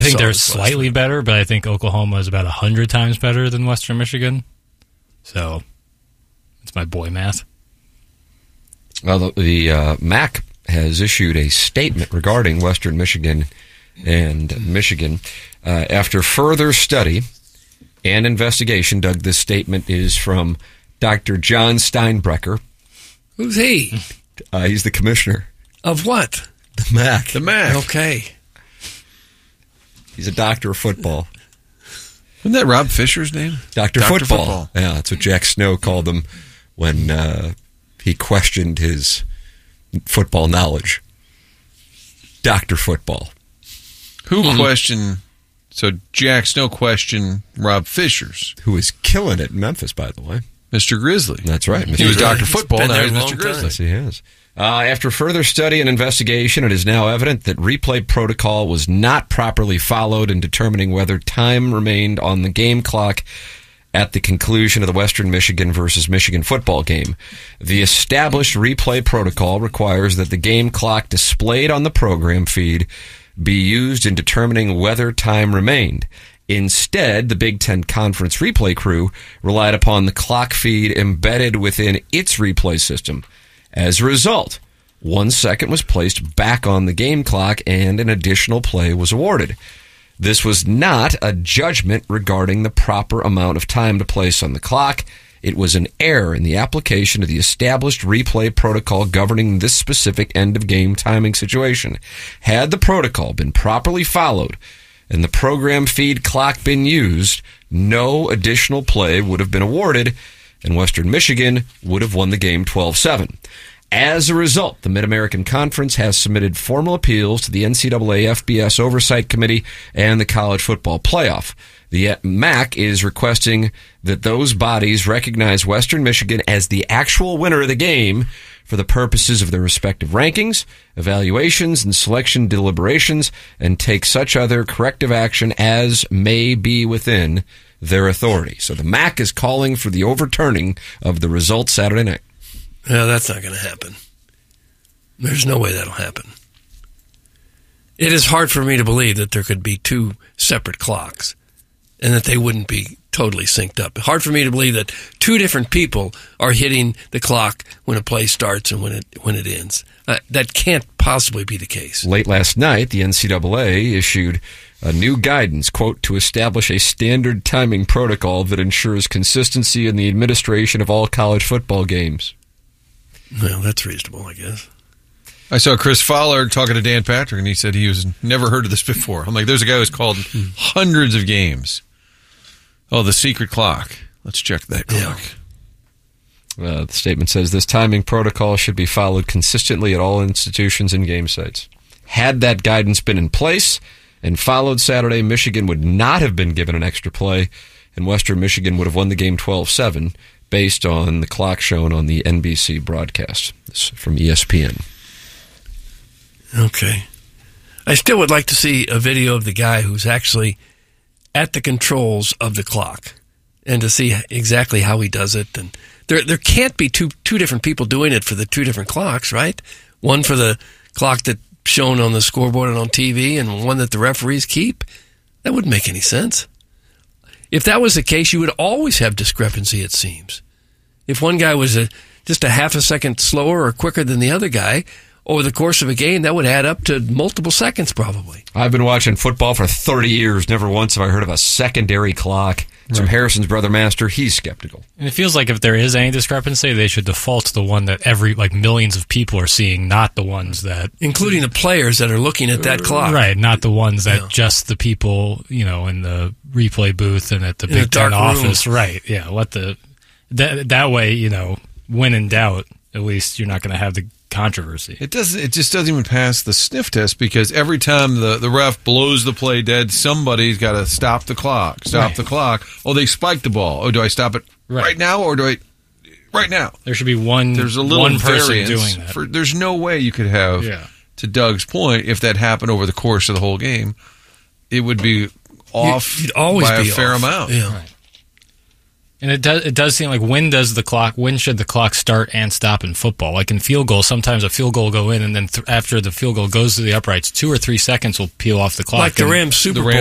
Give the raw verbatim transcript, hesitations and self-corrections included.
I think they're slightly better, but I think Oklahoma is about one hundred times better than Western Michigan. So, it's my boy math. Well, the, the uh, M A C has issued a statement regarding Western Michigan and Michigan. Uh, after further study and investigation, Doug, this statement is from Doctor John Steinbrecher. Who's he? Uh, he's the commissioner. Of what? The M A C. The M A C. Okay. He's a doctor of football. Isn't that Rob Fisher's name? Doctor Football. Football. Yeah, that's what Jack Snow called him when uh, he questioned his football knowledge. Doctor Football. Who mm-hmm. questioned... So Jack Snow questioned Rob Fisher's. Who is killing it in Memphis, by the way. Mister Grizzly. That's right. Mister He was Doctor Football, now he's Mister Grizzly. Yes, he is. Uh, after further study and investigation, it is now evident that replay protocol was not properly followed in determining whether time remained on the game clock at the conclusion of the Western Michigan versus Michigan football game. The established replay protocol requires that the game clock displayed on the program feed be used in determining whether time remained. Instead, the Big Ten Conference replay crew relied upon the clock feed embedded within its replay system. As a result, one second was placed back on the game clock and an additional play was awarded. This was not a judgment regarding the proper amount of time to place on the clock. It was an error in the application of the established replay protocol governing this specific end-of-game timing situation. Had the protocol been properly followed and the program feed clock been used, no additional play would have been awarded, and Western Michigan would have won the game twelve seven. As a result, the Mid-American Conference has submitted formal appeals to the N C double A F B S Oversight Committee and the College Football Playoff. The M A C is requesting that those bodies recognize Western Michigan as the actual winner of the game for the purposes of their respective rankings, evaluations, and selection deliberations, and take such other corrective action as may be within their authority. So the M A C is calling for the overturning of the result Saturday night. No, that's not going to happen. There's no way that'll happen. It is hard for me to believe that there could be two separate clocks and that they wouldn't be totally synced up. Hard for me to believe that two different people are hitting the clock when a play starts and when it when it ends. Uh, that can't possibly be the case. Late last night, the N C double A issued a new guidance, quote, to establish a standard timing protocol that ensures consistency in the administration of all college football games. Well, that's reasonable, I guess. I saw Chris Fowler talking to Dan Patrick, and he said he was never heard of this before. I'm like, there's a guy who's called hundreds of games. Oh, the secret clock. Let's check that clock. Yeah. Uh, the statement says this timing protocol should be followed consistently at all institutions and game sites. Had that guidance been in place and followed Saturday, Michigan would not have been given an extra play, and Western Michigan would have won the game twelve seven based on the clock shown on the N B C broadcast. This is from E S P N. Okay. I still would like to see a video of the guy who's actually at the controls of the clock and to see exactly how he does it. And there there can't be two two different people doing it for the two different clocks, right? One for the clock that's shown on the scoreboard and on T V and one that the referees keep. That wouldn't make any sense. If that was the case, you would always have discrepancy, it seems. If one guy was a, just a half a second slower or quicker than the other guy, over the course of a game, that would add up to multiple seconds probably. I've been watching football for thirty years. Never once have I heard of a secondary clock. Right. From Harrison's brother Master, he's skeptical. And it feels like if there is any discrepancy, they should default to the one that every, like millions of people are seeing, not the ones that... Including the players that are looking at that clock. Right, not the ones that yeah. just the people, you know, in the replay booth and at the in Big Ten office. Room. Right, yeah. Let the that, that way, you know, when in doubt, at least you're not going to have the controversy. It doesn't. It just doesn't even pass the sniff test because every time the, the ref blows the play dead, somebody's got to stop the clock. Stop right. the clock. Oh, they spiked the ball. Oh, do I stop it right, right now or do I right now? There should be one. There's a little one person variance doing that. For, there's no way you could have. Yeah. To Doug's point, if that happened over the course of the whole game, it would be off You'd always by be a fair off. amount. Yeah. Right. And it does it does seem like when does the clock when should the clock start and stop in football? Like in field goal, sometimes a field goal go in, and then th- after the field goal goes to the uprights, two or three seconds will peel off the clock. Like the Rams Super Bowl